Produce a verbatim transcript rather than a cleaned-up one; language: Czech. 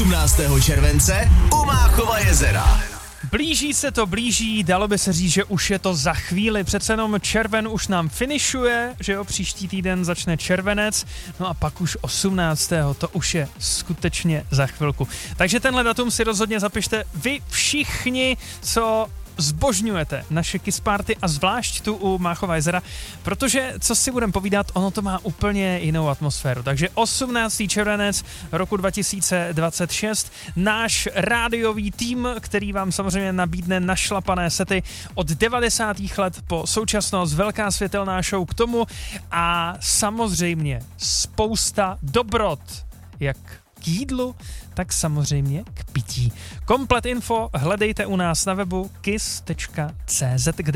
osmnáctého července u Máchova jezera. Blíží se to, blíží, dalo by se říct, že už je to za chvíli, přece jenom červen už nám finišuje, že jo, příští týden začne červenec, no a pak už osmnáctého to už je skutečně za chvilku. Takže tenhle datum si rozhodně zapište vy všichni, co zbožňujete naše Kiss Party a zvlášť tu u Máchova jezera, protože, co si budeme povídat, ono to má úplně jinou atmosféru. Takže osmnáctého červenec roku dva tisíce dvacet šest, náš rádiový tým, který vám samozřejmě nabídne našlapané sety od devadesátých let po současnost, velká světelná show k tomu a samozřejmě spousta dobrot, jak k jídlu, tak samozřejmě k pití. Komplet info hledejte u nás na webu kiss tečka cz, kde